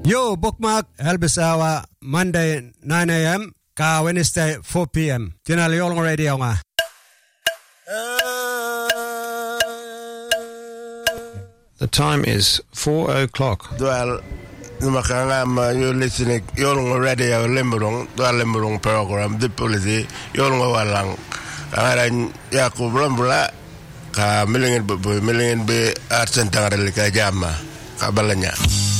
Yo, bookmark Elvis Hour, Monday 9 a.m. ka Wednesday 4 p.m. Tinali Yolong Radio nga. The time is 4 o'clock. Well, you're listening Yolong Radio Limburong, the Limburong program, the policy, Yolong Walang. Ang Yakub Rambula, ka million be Art Center ka jama, kabalanya.